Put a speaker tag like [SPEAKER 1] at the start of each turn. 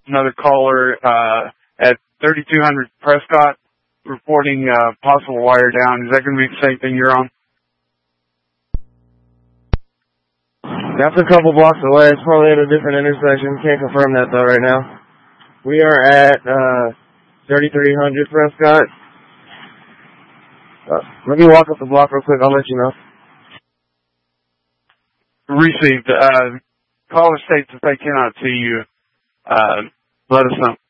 [SPEAKER 1] another caller at 3200 Prescott reporting possible wire down. Is that going to be the same thing you're on?
[SPEAKER 2] That's a couple blocks away. It's probably at a different intersection. Can't confirm that though right now. We are at 3300 Prescott. Let me walk up the block real quick. I'll let you know.
[SPEAKER 1] Received. Caller states if they cannot see you. Let us know.